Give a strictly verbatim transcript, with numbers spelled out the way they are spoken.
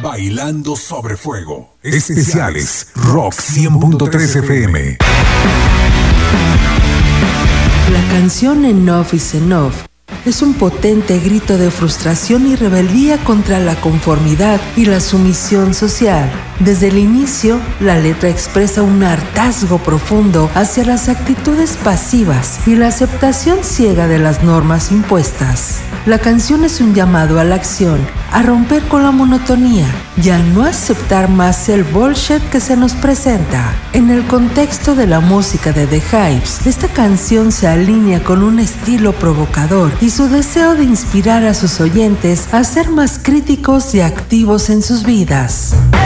Bailando sobre Fuego. Especiales Rock cien punto tres F M. La canción Enough is Enough es un potente grito de frustración y rebeldía contra la conformidad y la sumisión social. Desde el inicio, la letra expresa un hartazgo profundo hacia las actitudes pasivas y la aceptación ciega de las normas impuestas. La canción es un llamado a la acción, a romper con la monotonía y a no aceptar más el bullshit que se nos presenta. En el contexto de la música de The Hives, esta canción se alinea con un estilo provocador y su deseo de inspirar a sus oyentes a ser más críticos y activos en sus vidas.